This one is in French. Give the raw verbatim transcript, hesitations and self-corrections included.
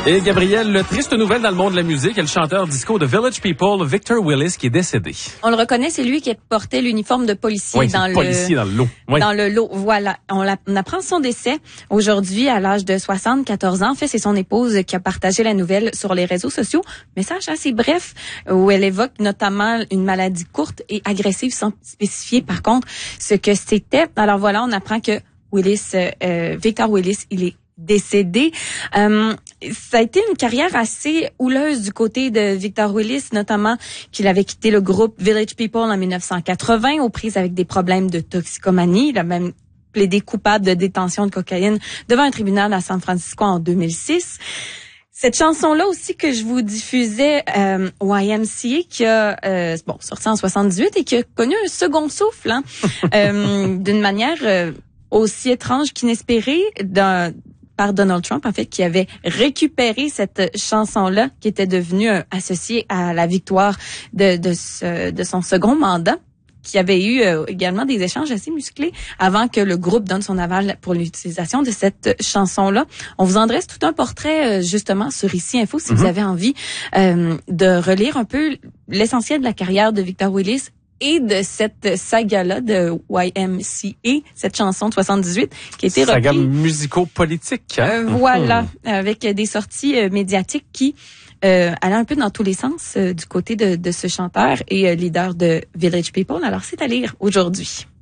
Et Gabriel, le triste nouvelle dans le monde de la musique est le chanteur disco de Village People, Victor Willis, qui est décédé. On le reconnaît, c'est lui qui portait l'uniforme de policier oui, dans le policier dans le lot. Oui. Dans le lot, voilà. On, la, on apprend son décès aujourd'hui à l'âge de soixante-quatorze ans. En fait, c'est son épouse qui a partagé la nouvelle sur les réseaux sociaux. Message assez bref où elle évoque notamment une maladie courte et agressive sans spécifier par contre ce que c'était. Alors voilà, on apprend que Willis, euh, Victor Willis, il est décédé. Euh, ça a été une carrière assez houleuse du côté de Victor Willis, notamment qu'il avait quitté le groupe Village People en dix-neuf cent quatre-vingts aux prises avec des problèmes de toxicomanie. Il a même plaidé coupable de détention de cocaïne devant un tribunal à San Francisco en deux mille six. Cette chanson-là aussi que je vous diffusais, euh, Y M C A, qui a euh, bon sorti en soixante-dix-huit et qui a connu un second souffle, hein, euh, d'une manière euh, aussi étrange qu'inespérée d'un par Donald Trump, en fait, qui avait récupéré cette chanson-là, qui était devenue euh, associée à la victoire de, de, ce, de son second mandat, qui avait eu euh, également des échanges assez musclés avant que le groupe donne son aval pour l'utilisation de cette chanson-là. On vous en dresse tout un portrait, euh, justement, sur Ici Info, si mm-hmm. vous avez envie euh, de relire un peu l'essentiel de la carrière de Victor Willis et de cette saga-là de Y M C A, cette chanson de soixante-dix-huit, qui a été reprise. Saga musico-politique. Hein? Euh, voilà, avec des sorties euh, médiatiques qui euh, allaient un peu dans tous les sens euh, du côté de, de ce chanteur et euh, leader de Village People. Alors, c'est à lire aujourd'hui.